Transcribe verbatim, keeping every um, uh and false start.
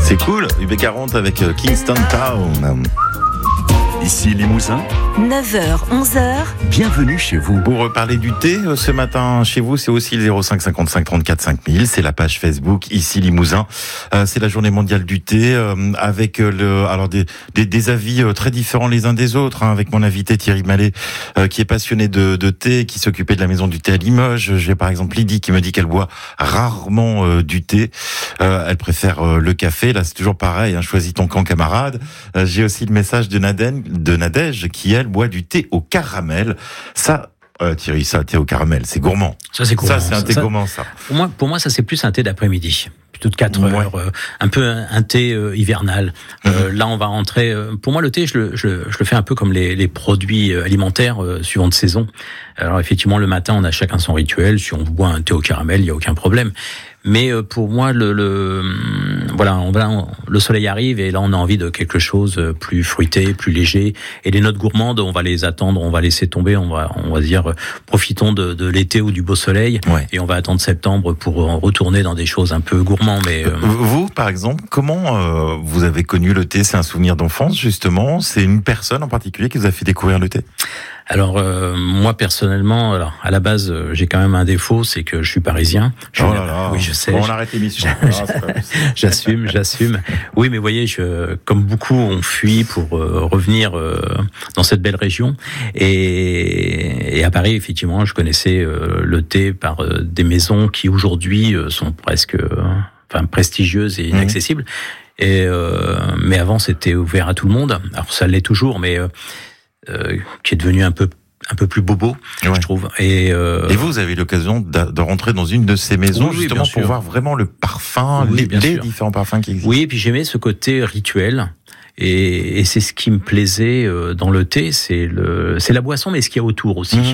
C'est cool, U B quarante avec Kingston Town. Ici Limousin, neuf heures, onze heures. Bienvenue chez vous. Pour parler du thé ce matin chez vous, c'est aussi le zéro cinq cinquante-cinq trente-quatre cinq mille. C'est la page Facebook Ici Limousin. Euh, c'est la journée mondiale du thé euh, avec le alors des, des des avis très différents les uns des autres. Hein, avec mon invité Thierry Mallet euh, qui est passionné de, de thé, qui s'occupait de la maison du thé à Limoges. J'ai par exemple Lydie qui me dit qu'elle boit rarement euh, du thé. Euh, elle préfère euh, le café. Là, c'est toujours pareil. Hein, choisis ton camp, camarade. Euh, j'ai aussi le message de Naden. de Nadège, qui elle boit du thé au caramel. Ça, euh, Thierry, ça, thé au caramel, c'est gourmand. Ça, c'est gourmand. Ça, c'est un thé ça, gourmand, ça. Pour moi, pour moi, ça, c'est plus un thé d'après-midi. Plutôt de quatre ouais. heures, euh, un peu un, un thé euh, hivernal. Mmh. Euh, là, on va rentrer. Euh, pour moi, le thé, je le, je, je le fais un peu comme les, les produits alimentaires euh, suivant de saison. Alors, effectivement, le matin, on a chacun son rituel. Si on boit un thé au caramel, il y a aucun problème. Mais euh, pour moi, le, le voilà, on va, on, le soleil arrive et là, on a envie de quelque chose plus fruité, plus léger. Et les notes gourmandes, on va les attendre, on va laisser tomber. On va, on va dire, profitons de, de l'été ou du beau soleil, ouais. Et on va attendre septembre pour retourner dans des choses un peu gourmandes. Mais euh... vous, par exemple, comment euh, vous avez connu le thé? C'est un souvenir d'enfance, justement. C'est une personne en particulier qui vous a fait découvrir le thé? Alors euh, moi personnellement, alors à la base euh, j'ai quand même un défaut, c'est que je suis parisien. Je oh suis, là là. Oui, je sais. Bon, on arrête l'émission. J'assume, j'assume. Oui, mais vous voyez, je, comme beaucoup, on fuit pour euh, revenir euh, dans cette belle région. Et, et à Paris, effectivement, je connaissais euh, le thé par euh, des maisons qui aujourd'hui euh, sont presque, euh, enfin prestigieuses et inaccessibles. Mmh. Et euh, mais avant, c'était ouvert à tout le monde. Alors ça l'est toujours, mais euh, Euh, qui est devenu un peu un peu plus bobo, ouais. Je trouve. Et, euh... et vous, vous avez eu l'occasion de, de rentrer dans une de ces maisons, oui, justement, oui, pour sûr. Voir vraiment le parfum, oui, les, les différents parfums qui existent. Oui, et puis j'aimais ce côté rituel. Et, et c'est ce qui me plaisait dans le thé, c'est le, c'est la boisson, mais ce qu'il y a autour aussi. Mmh.